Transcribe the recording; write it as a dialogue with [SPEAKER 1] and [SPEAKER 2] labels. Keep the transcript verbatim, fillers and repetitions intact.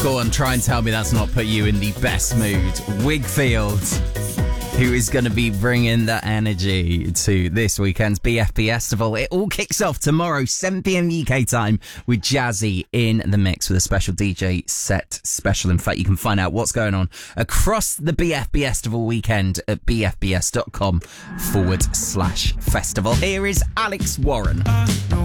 [SPEAKER 1] Go on, try and tell me that's not put you in the best mood. Wigfield, who is going to be bringing that energy to this weekend's B F B Festival. It all kicks off tomorrow, seven p.m. U K time, with Jazzy in the mix with a special D J set special. In fact, you can find out what's going on across the B F B Festival weekend at bfbs.com forward slash festival. Here is Alex Warren.